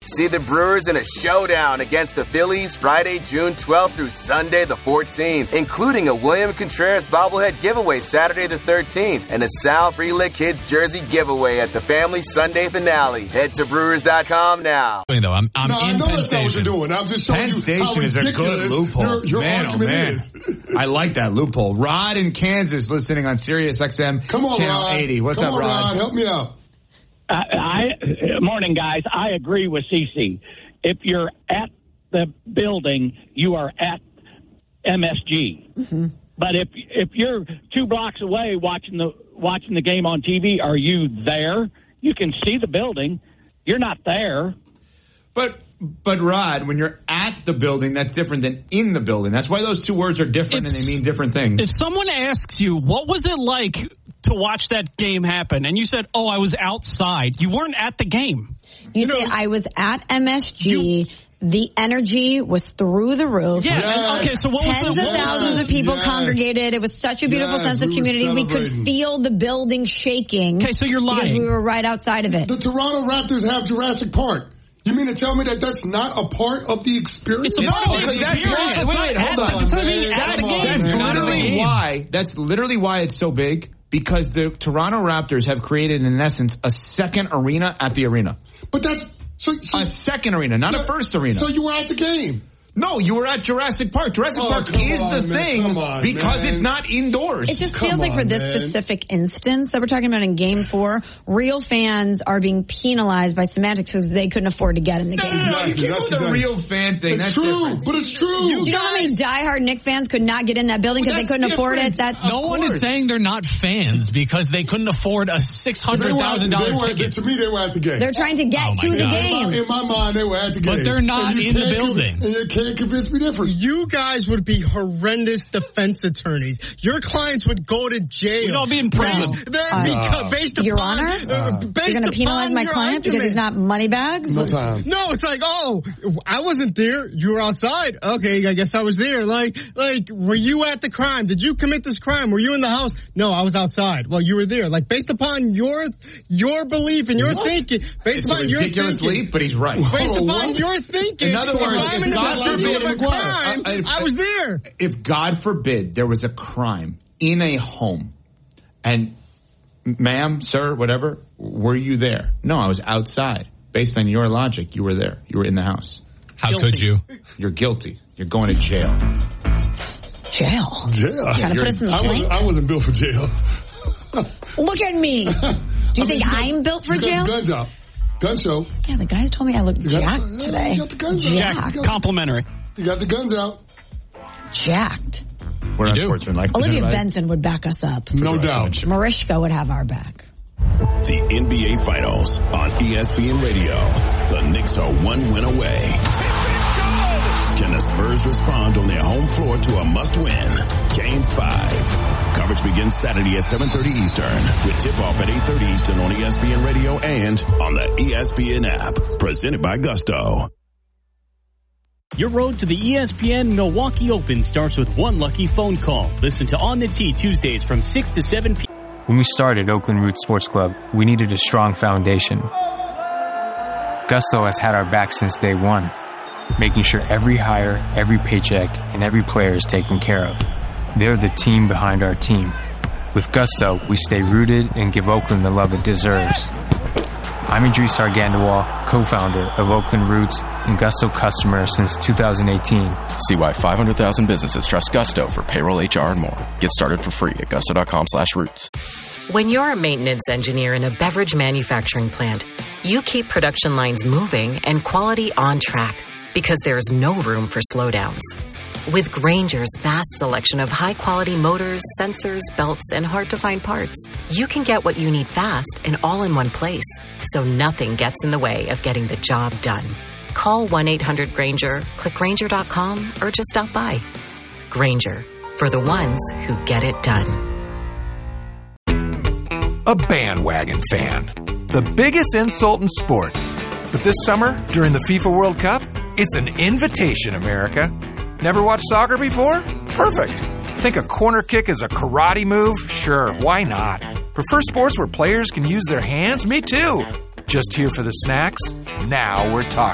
See the Brewers in a showdown against the Phillies Friday, June 12th through Sunday the 14th, including a William Contreras bobblehead giveaway Saturday the 13th and a Sal Frelick Kids jersey giveaway at the family Sunday finale. Head to Brewers.com now. I'm no, in I know Penn that's not what you're doing. I'm just showing Penn you Station how is a good loophole. Your man, argument oh man. is. I like that loophole. Rod in Kansas listening on Sirius XM Come on, Channel Rod. 80. What's Come up, on, Rod? Help me out. Morning, guys. I agree with CeCe. If you're at the building, you are at MSG. Mm-hmm. But if you're 2 blocks away watching the game on TV, are you there? You can see the building. You're not there. But Rod, when you're at the building, that's different than in the building. That's why those two words are different and they mean different things. If someone asks you, what was it like to watch that game happen? And you said, oh, I was outside. You weren't at the game. You say, I was at MSG. The energy was through the roof. Yeah. Yes. Okay. So what Tens was of thousands of people Yes. congregated. It was such a beautiful sense of community. We could feel the building shaking. Okay, so you're lying. Because we were right outside of it. The Toronto Raptors have Jurassic Park. You mean to tell me that that's not a part of the experience? It's a part of the because that's experience. wait, hold on. It's not being at the game. That's literally why it's so big, because the Toronto Raptors have created, in essence, a second arena at the arena. But that's... So, a second arena, not a first arena. So you were at the game. No, you were at Jurassic Park. Jurassic Park is the thing because it's not indoors. It just feels like for this specific instance that we're talking about in Game 4, real fans are being penalized by semantics because they couldn't afford to get in the game. No, you can't go with the real fan thing. That's true, different. but it's true. You know how many diehard Knicks fans could not get in that building because they couldn't afford it? No one is saying they're not fans because they couldn't afford a $600,000 ticket. To me, they were at the game. They're trying to get to the game. In my mind, they were at the game. But they're not in the building. And you can't convince me different. You guys would be horrendous defense attorneys. Your clients would go to jail. We'd all be in prison. Based Your upon, Honor? You're going to penalize my client because he's not money bags? No time. No, it's like, oh, I wasn't there. You were outside. Okay, I guess I was there. Like, were you at the crime? Did you commit this crime? Were you in the house? No, I was outside. Well, you were there. Like, based upon your belief and your thinking, It's a ridiculous leap, but he's right. Based upon your thinking, in other words, if God forbid I was there. If God forbid there was a crime in a home, and ma'am, sir, whatever, were you there? No, I was outside. Based on your logic, you were there. You were in the house. How could you? You're guilty. You're going to jail. Jail? Trying to put us in the sling? I wasn't built for jail. Look at me. Do you think I'm built for jail? Guns out. Gun show. Yeah, the guys told me I look jacked today. You got the guns out. Complimentary. You got the guns out. Jacked. We're not sportsmen. Olivia Benson would back us up. No doubt. Mariska would have our back. The NBA Finals on ESPN Radio. The Knicks are 1 win away. Can the Spurs respond on their home floor to a must-win? Game 5. Coverage begins Saturday at 7:30 Eastern with tip-off at 8:30 Eastern on ESPN Radio and on the ESPN app. Presented by Gusto. Your road to the ESPN Milwaukee Open starts with one lucky phone call. Listen to On the Tee Tuesdays from 6 to 7 p.m. When we started Oakland Roots Sports Club, we needed a strong foundation. Gusto has had our back since day one, making sure every hire, every paycheck, and every player is taken care of. They're the team behind our team. With Gusto, we stay rooted and give Oakland the love it deserves. I'm Idris Argandawal, co-founder of Oakland Roots and Gusto customer since 2018. See why 500,000 businesses trust Gusto for payroll, HR, and more. Get started for free at gusto.com/roots. When you're a maintenance engineer in a beverage manufacturing plant, you keep production lines moving and quality on track because there's no room for slowdowns. With Grainger's vast selection of high-quality motors, sensors, belts, and hard-to-find parts, you can get what you need fast and all in one place, so nothing gets in the way of getting the job done. Call 1-800-GRAINGER, click Grainger.com, or just stop by. Grainger, for the ones who get it done. A bandwagon fan. The biggest insult in sports. But this summer, during the FIFA World Cup, it's an invitation, America. Never watched soccer before? Perfect. Think a corner kick is a karate move? Sure, why not? Prefer sports where players can use their hands? Me too. Just here for the snacks? Now we're talking.